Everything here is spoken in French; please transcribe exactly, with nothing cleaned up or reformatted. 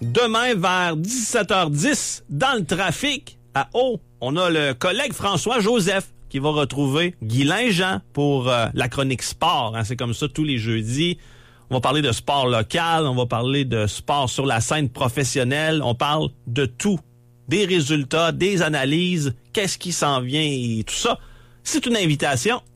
Demain, vers dix-sept heures dix, dans le trafic, à Haut, on a le collègue François Joseph qui va retrouver Guylain Jean pour euh, la chronique sport. Hein, c'est comme ça tous les jeudis. On va parler de sport local, on va parler de sport sur la scène professionnelle. On parle de tout, des résultats, des analyses, qu'est-ce qui s'en vient et tout ça. C'est une invitation